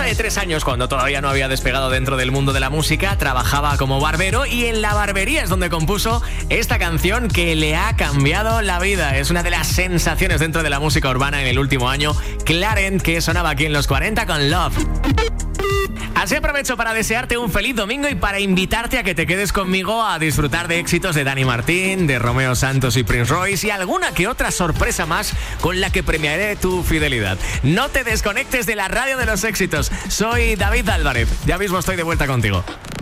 de 3 años, cuando todavía no había despegado dentro del mundo de la música, trabajaba como barbero y en la barbería es donde compuso esta canción que le ha cambiado la vida. Es una de las sensaciones dentro de la música urbana en el último año, Clarent, que sonaba aquí en los 40 con Love. Así aprovecho para desearte un feliz domingo y para invitarte a que te quedes conmigo a disfrutar de éxitos de Dani Martín, de Romeo Santos y Prince Royce y alguna que otra sorpresa más con la que premiaré tu fidelidad. No te desconectes de la radio de los éxitos. Soy David Álvarez. Ya mismo estoy de vuelta contigo.